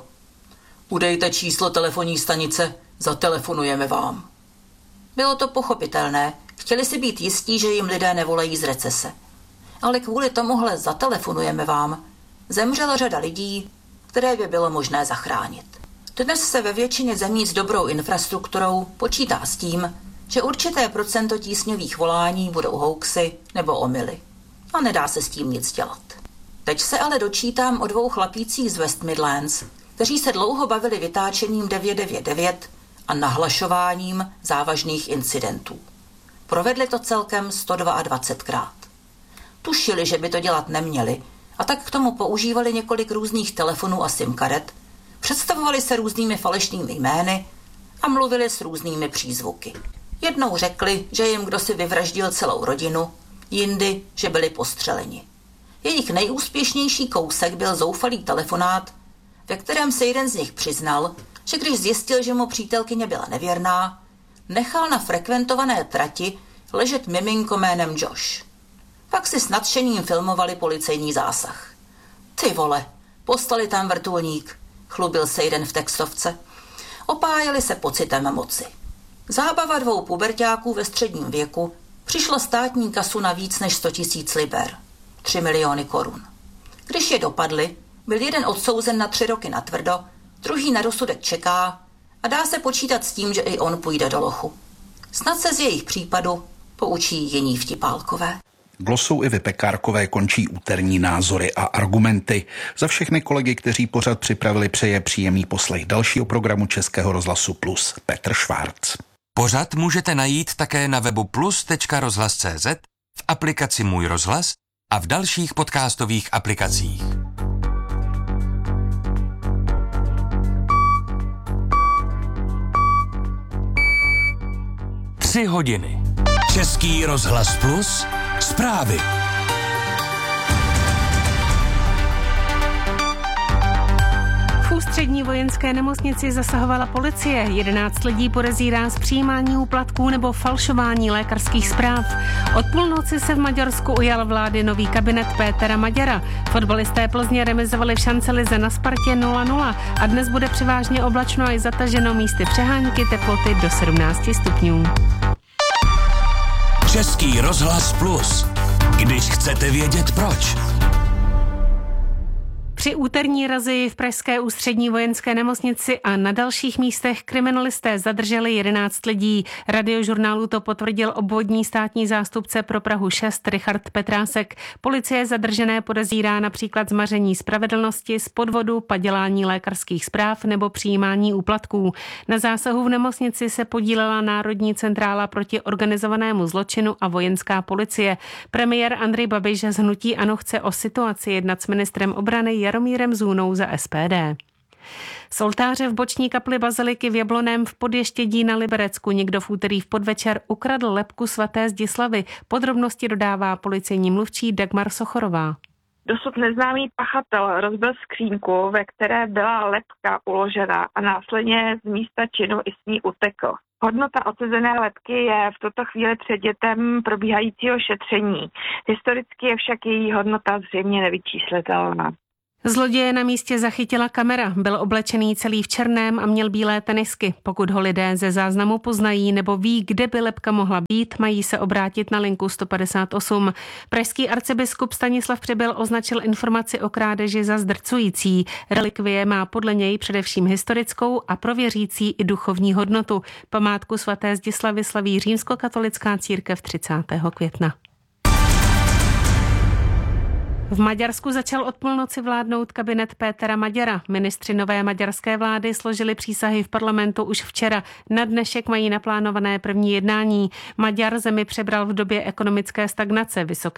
S13: udejte číslo telefonní stanice, zatelefonujeme vám. Bylo to pochopitelné, chtěli si být jistí, že jim lidé nevolají z recese. Ale kvůli tomuhle zatelefonujeme vám zemřela řada lidí, které by bylo možné zachránit. Dnes se ve většině zemí s dobrou infrastrukturou počítá s tím, že určité procento tísňových volání budou hoaxy nebo omyly. A nedá se s tím nic dělat. Teď se ale dočítám o dvou chlapících z West Midlands, kteří se dlouho bavili vytáčením devět devět devět a nahlašováním závažných incidentů. Provedli to celkem sto dvacetkrát. Tušili, že by to dělat neměli, a tak k tomu používali několik různých telefonů a SIM karet, představovali se různými falešnými jmény a mluvili s různými přízvuky. Jednou řekli, že jim kdosi vyvraždil celou rodinu, jindy, že byli postřeleni. Jejich nejúspěšnější kousek byl zoufalý telefonát, ve kterém se jeden z nich přiznal, že když zjistil, že mu přítelkyně byla nevěrná, nechal na frekventované trati ležet miminko jménem Josh. Pak si s nadšením filmovali policejní zásah. Ty vole, poslali tam vrtulník, chlubil se jeden v textovce. Opájeli se pocitem moci. Zábava dvou puberťáků ve středním věku přišla státní kasu na víc než sto tisíc liber, tři miliony korun. Když je dopadli, byl jeden odsouzen na tři roky natvrdo, druhý na rozsudek čeká a dá se počítat s tím, že i on půjde do lochu. Snad se z jejich případu poučí jiní vtipálkové.
S6: Glosou Ivy Pekárkové končí úterní názory a argumenty. Za všechny kolegy, kteří pořad připravili, přeje příjemný poslech dalšího programu Českého rozhlasu Plus Petr Švárc.
S3: Pořad můžete najít také na webu plus tečka rozhlas tečka cé zet, v aplikaci Můj rozhlas a v dalších podcastových aplikacích. Tři hodiny. Český rozhlas Plus. Zprávy.
S4: V ústřední vojenské nemocnici zasahovala policie. jedenáct lidí podezírá z přijímání úplatku úplatků nebo falšování lékařských zpráv. Od půlnoci se v Maďarsku ujal vlády nový kabinet Pétera Maďara. Fotbalisté Plzně remizovali v šancelize na Spartě nula nula a dnes bude převážně oblačno a i zataženo, místy přehánky, teploty do sedmnáct stupňů.
S3: Český rozhlas Plus. Když chcete vědět proč.
S4: Při úterní razii v pražské ústřední vojenské nemocnici a na dalších místech kriminalisté zadrželi jedenáct lidí. Radiožurnálu to potvrdil obvodní státní zástupce pro Prahu šest Richard Petrásek. Policie zadržené podezírá například zmaření spravedlnosti, z podvodu, padělání lékařských zpráv nebo přijímání úplatků. Na zásahu v nemocnici se podílela Národní centrála proti organizovanému zločinu a vojenská policie. Premiér Andrej Babiš z hnutí ANO chce o situaci jednat s ministrem obrany Jaromírem Zůnou za S P D. Z oltáře v boční kapli baziliky v Jabloném v Podještědí na Liberecku někdo v úterý v podvečer ukradl lebku svaté Zdislavy. Podrobnosti dodává policejní mluvčí Dagmar Sochorová.
S14: Dosud neznámý pachatel rozbil skřínku, ve které byla lebka uložena a následně z místa činu i s ní utekl. Hodnota odsezené lebky je v tuto chvíli předmětem probíhajícího šetření. Historicky je však její hodnota zřejmě nevyčíslitelná.
S4: Zloděje na místě zachytila kamera. Byl oblečený celý v černém a měl bílé tenisky. Pokud ho lidé ze záznamu poznají nebo ví, kde by lebka mohla být, mají se obrátit na linku sto padesát osm. Pražský arcibiskup Stanislav Přibyl označil informaci o krádeži za zdrcující. Relikvie má podle něj především historickou a pro věřící i duchovní hodnotu. Památku svaté Zdislavy slaví římskokatolická církev třicátého května. V Maďarsku začal od půlnoci vládnout kabinet Pétera Maďara. Ministři nové maďarské vlády složili přísahy v parlamentu už včera. Na dnešek mají naplánované první jednání. Maďar zemi přebral v době ekonomické stagnace, vysoké